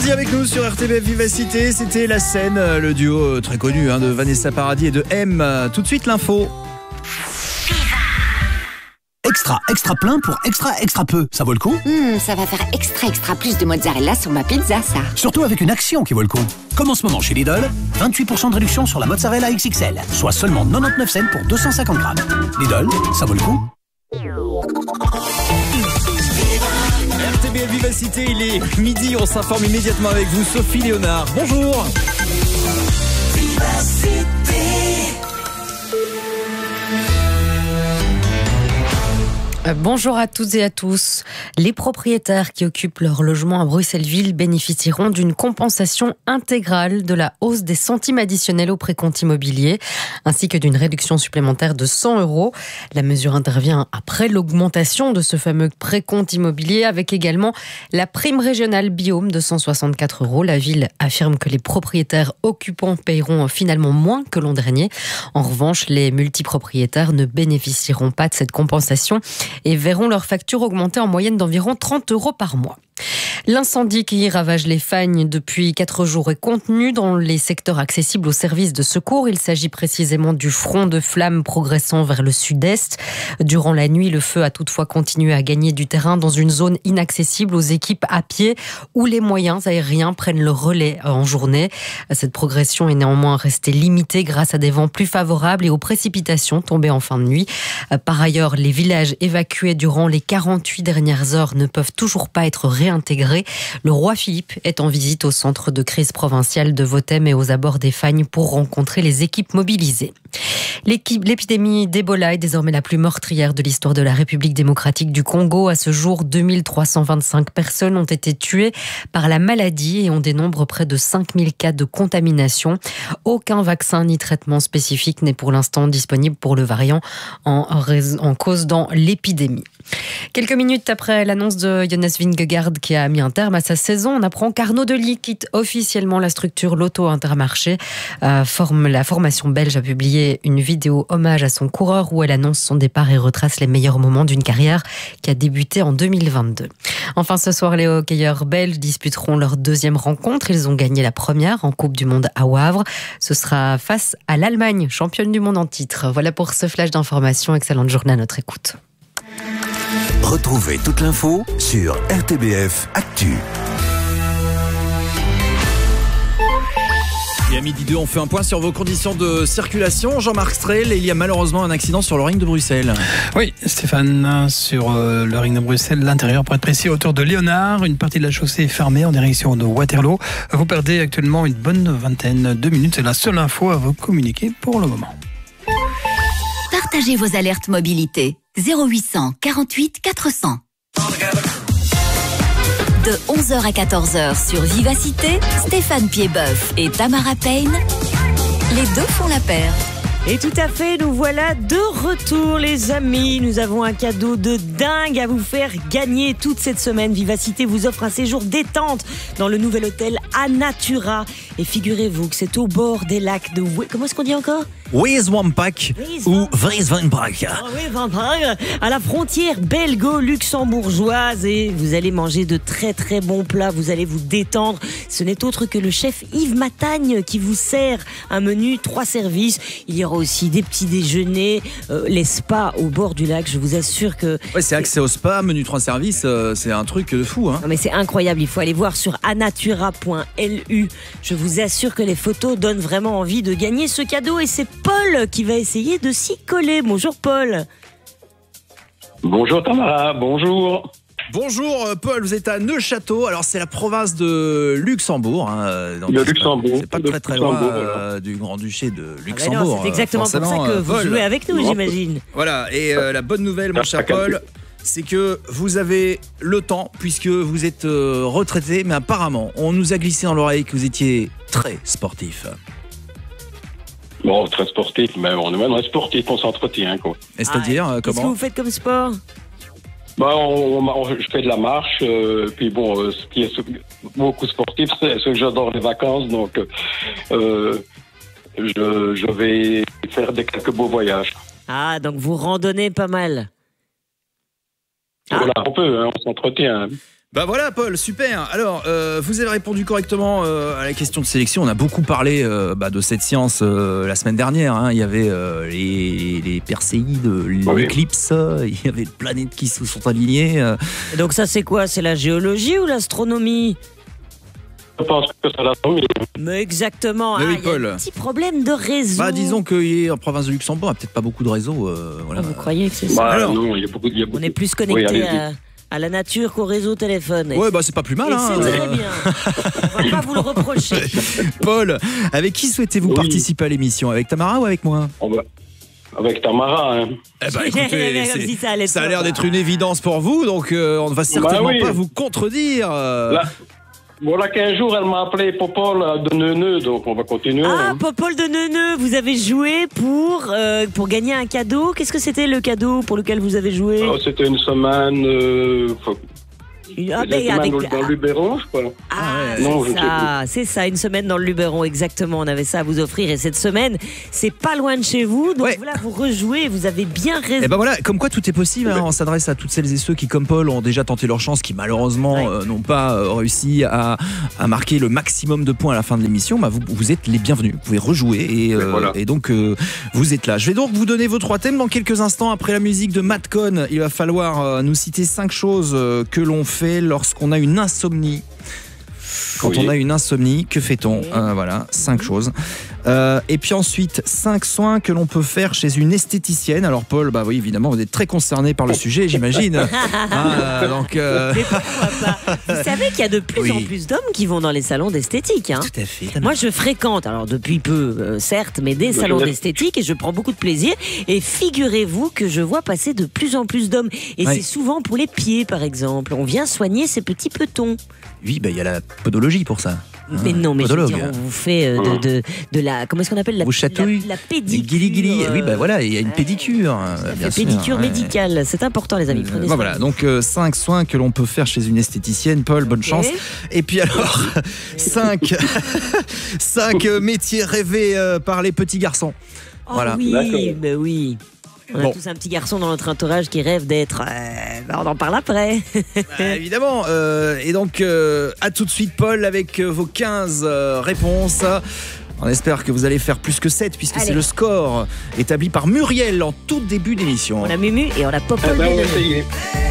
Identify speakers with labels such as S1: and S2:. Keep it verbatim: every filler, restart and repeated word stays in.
S1: Avec nous sur R T B F Vivacité, c'était la scène, le duo très connu hein, de Vanessa Paradis et de M. Tout de suite l'info.
S2: Extra, extra plein pour extra, extra peu. Ça vaut le coup ?
S3: Mmh, ça va faire extra, extra plus de mozzarella sur ma pizza, ça.
S2: Surtout avec une action qui vaut le coup. Comme en ce moment chez Lidl, vingt-huit pour cent de réduction sur la mozzarella X X L, soit seulement quatre-vingt-dix-neuf cents pour deux cent cinquante grammes. Lidl, ça vaut le coup.
S1: R T B F Vivacité, il est midi, on s'informe immédiatement avec vous, Sophie Léonard. Bonjour. Vivacité.
S4: Bonjour à toutes et à tous. Les propriétaires qui occupent leur logement à Bruxelles-Ville bénéficieront d'une compensation intégrale de la hausse des centimes additionnels au précompte immobilier, ainsi que d'une réduction supplémentaire de cent euros. La mesure intervient après l'augmentation de ce fameux précompte immobilier, avec également la prime régionale Biome de cent soixante-quatre euros. La ville affirme que les propriétaires occupants paieront finalement moins que l'an dernier. En revanche, les multipropriétaires ne bénéficieront pas de cette compensation et verront leur facture augmenter en moyenne d'environ trente euros par mois. L'incendie qui ravage les Fagnes depuis quatre jours est contenu dans les secteurs accessibles aux services de secours. Il s'agit précisément du front de flammes progressant vers le sud-est. Durant la nuit, le feu a toutefois continué à gagner du terrain dans une zone inaccessible aux équipes à pied où les moyens aériens prennent le relais en journée. Cette progression est néanmoins restée limitée grâce à des vents plus favorables et aux précipitations tombées en fin de nuit. Par ailleurs, les villages évacués durant les quarante-huit dernières heures ne peuvent toujours pas être réintégrés. Le roi Philippe est en visite au centre de crise provincial de Votem et aux abords des Fagnes pour rencontrer les équipes mobilisées. L'épidémie d'Ebola est désormais la plus meurtrière de l'histoire de la République démocratique du Congo. À ce jour, deux mille trois cent vingt-cinq personnes ont été tuées par la maladie et on dénombre près de cinq mille cas de contamination. Aucun vaccin ni traitement spécifique n'est pour l'instant disponible pour le variant en, en cause dans l'épidémie. Quelques minutes après l'annonce de Jonas Vingegaard qui a mis un terme à sa saison, on apprend qu'Arnaud Delis quitte officiellement la structure Lotto Intermarché. Euh, forme, la formation belge a publié une vidéo hommage à son coureur où elle annonce son départ et retrace les meilleurs moments d'une carrière qui a débuté en deux mille vingt-deux. Enfin, ce soir, les hockeyeurs belges disputeront leur deuxième rencontre. Ils ont gagné la première en Coupe du Monde à Wavre. Ce sera face à l'Allemagne, championne du monde en titre. Voilà pour ce flash d'information. Excellente journée à notre écoute.
S5: Retrouvez toute l'info sur R T B F Actu.
S1: Et à midi deux, on fait un point sur vos conditions de circulation. Jean-Marc Strel, il y a malheureusement un accident sur le ring de Bruxelles.
S6: Oui, Stéphane, sur euh, le ring de Bruxelles, l'intérieur, pour être précis, autour de Léonard. Une partie de la chaussée est fermée en direction de Waterloo. Vous perdez actuellement une bonne vingtaine de minutes. C'est la seule info à vous communiquer pour le moment.
S7: Partagez vos alertes mobilité. zéro huit cent quarante-huit quatre cents. De onze heures à quatorze heures sur Vivacité, Stéphane Piedboeuf et Tamara Payne, les deux font la paire.
S8: Et tout à fait, nous voilà de retour les amis. Nous avons un cadeau de dingue à vous faire gagner toute cette semaine. Vivacité vous offre un séjour détente dans le nouvel hôtel Anatura. Et figurez-vous que c'est au bord des lacs de... Comment est-ce qu'on dit encore ?
S1: Weeswampak ou Weeswampak.
S8: À la frontière belgo-luxembourgeoise, et vous allez manger de très très bons plats, vous allez vous détendre. Ce n'est autre que le chef Yves Matagne qui vous sert un menu, trois services. Il y aura aussi des petits déjeuners, euh, les spas au bord du lac, je vous assure que...
S1: Ouais, c'est accès au spa, menu trois services, euh, c'est un truc de fou. Hein.
S8: Non mais c'est incroyable, il faut aller voir sur anatura point l u. Je vous assure que les photos donnent vraiment envie de gagner ce cadeau et c'est Paul qui va essayer de s'y coller. Bonjour Paul.
S9: Bonjour Tamara, bonjour.
S1: Bonjour Paul, vous êtes à Neuchâteau. Alors c'est la province de Luxembourg. Hein, donc
S9: le Luxembourg.
S1: C'est pas très très loin euh, du Grand-Duché de Luxembourg. Ah ben non,
S8: c'est exactement pour ça que vous jouez avec nous, j'imagine.
S1: Voilà, et euh, la bonne nouvelle, mon cher Paul, c'est que vous avez le temps puisque vous êtes euh, retraité, mais apparemment, on nous a glissé dans l'oreille que vous étiez très sportif.
S9: Bon, très sportif, mais on est même un sportif, on s'entretient, quoi.
S1: Et c'est-à-dire,
S8: ah,
S1: euh, comment ?
S8: Qu'est-ce que vous faites comme sport ?
S9: Bah, on, on, je fais de la marche, euh, puis bon, euh, ce qui est beaucoup sportif, c'est ce que j'adore les vacances, donc euh, je, je vais faire des quelques beaux voyages.
S8: Ah, donc vous randonnez pas mal.
S9: Voilà, ah. on peut, hein, on s'entretient.
S1: Bah voilà Paul, super. Alors euh, vous avez répondu correctement euh, à la question de sélection. On a beaucoup parlé euh, bah, de cette science euh, la semaine dernière, hein. Il y avait euh, les, les Perséides, l'éclipse, oui. Il y avait les planètes qui se sont alignées euh.
S8: Et donc ça c'est quoi? C'est la géologie ou l'astronomie?
S9: Je pense que c'est l'astronomie.
S8: Mais exactement,
S1: Mais
S8: ah,
S1: oui,
S8: il y a
S1: Paul.
S8: un petit problème de réseau.
S1: Bah disons qu'en province de Luxembourg, il n'y a peut-être pas beaucoup de réseaux. Euh, voilà.
S8: Ah, vous croyez que c'est ça?
S9: Bah,
S1: Alors,
S9: non, il y a beaucoup, il y a beaucoup.
S8: On est plus connecté
S9: Oui,
S8: à, à la nature qu'au réseau téléphone.
S1: Ouais, bah c'est pas plus mal.
S8: Et
S1: Hein,
S8: c'est très
S1: euh.
S8: bien. On va pas vous le reprocher.
S1: Paul, avec qui souhaitez-vous
S9: Oui.
S1: participer à l'émission? Avec Tamara ou avec moi?
S9: On va- Avec Tamara, hein.
S1: Eh ben,
S8: Comme
S1: écoutez,
S8: si
S1: c'est-
S8: ça allait
S1: ça a
S8: pas.
S1: l'air d'être une évidence pour vous, donc euh, on ne va certainement
S9: oui.
S1: pas vous contredire. euh.
S9: Là, voilà quinze jours, elle m'a appelé Popol de Neuneu, donc on va continuer.
S8: Ah,
S9: hein.
S8: Popol de Neuneu, vous avez joué pour, euh, pour gagner un cadeau. Qu'est-ce que c'était le cadeau pour lequel vous avez joué?
S9: Oh, c'était une semaine. Euh, faut-
S8: Une- ah,
S9: une
S8: ben,
S9: semaine
S8: avec-
S9: dans, dans le Luberon, je crois.
S8: Ah,
S1: ouais,
S9: non,
S8: c'est
S9: je ne
S8: ça, c'est ça, une semaine dans le Luberon, exactement. On avait ça à vous offrir et cette semaine, c'est pas loin de chez vous. Donc
S1: Ouais.
S8: voilà, vous rejouez, vous avez bien raison.
S1: Et ben voilà, comme quoi tout est possible, hein. On s'adresse à toutes celles et ceux qui, comme Paul, ont déjà tenté leur chance, qui malheureusement
S8: Ouais.
S1: euh, n'ont pas euh, réussi à, à marquer le maximum de points à la fin de l'émission. Bah, vous, vous êtes les bienvenus, vous pouvez rejouer et, euh,
S9: voilà.
S1: et donc euh, vous êtes là. Je vais donc vous donner vos trois thèmes dans quelques instants. Après la musique de Matt Cohn, il va falloir euh, nous citer cinq choses euh, que l'on fait lorsqu'on a une insomnie. Quand
S9: Oui.
S1: on a une insomnie, que fait-on?
S8: Oui.
S1: Euh, Voilà, cinq choses. Euh, et puis ensuite, cinq soins que l'on peut faire chez une esthéticienne. Alors Paul, bah oui, évidemment, vous êtes très concerné par le sujet, j'imagine. Ah, donc, euh,
S8: Mais pourquoi pas? Vous savez qu'il y a de plus
S1: Oui.
S8: en plus d'hommes qui vont dans les salons d'esthétique. Hein.
S1: tout à fait.
S8: Moi, je fréquente, alors depuis peu, euh, certes, mais des salons
S9: je-
S8: d'esthétique et je prends beaucoup de plaisir. Et figurez-vous que je vois passer de plus en plus d'hommes. Et
S1: Ouais.
S8: c'est souvent pour les pieds, par exemple. On vient soigner ces petits petons.
S1: Oui, bah il y a la podologie pour ça.
S8: Mais
S1: Hein,
S8: non, mais je veux
S1: podologue.
S8: dire, on vous fait euh, de, de, de la. Comment est-ce qu'on appelle la,
S1: Vous chatouille.
S8: la, la
S1: Des
S8: pédicure.
S1: guili-guili. Oui, bah
S8: euh,
S1: voilà, il y a une
S8: ouais.
S1: pédicure.
S8: la
S1: euh, bien sûr,
S8: pédicure
S1: ouais.
S8: médicale. C'est important, les amis. Prenez
S1: Euh,
S8: soin
S1: voilà,
S8: de vous.
S1: donc euh, cinq soins que l'on peut faire chez une esthéticienne. Paul, bonne
S8: Ok.
S1: chance. Et puis alors, cinq cinq métiers rêvés euh, par les petits garçons.
S8: Oh
S1: Voilà.
S8: oui,
S9: D'accord.
S8: mais oui. On a
S1: Bon.
S8: tous un petit garçon dans notre entourage qui rêve d'être. euh, bah, on en parle après.
S1: Bah, évidemment. euh, et donc, euh, à tout de suite, Paul, avec euh, vos quinze euh, réponses. On espère que vous allez faire plus que sept, puisque
S8: Allez.
S1: c'est le score établi par Muriel en tout début d'émission.
S8: On a Mumu et on a Popol
S9: Eh ben, on va
S8: de Neuneu.
S9: essayer.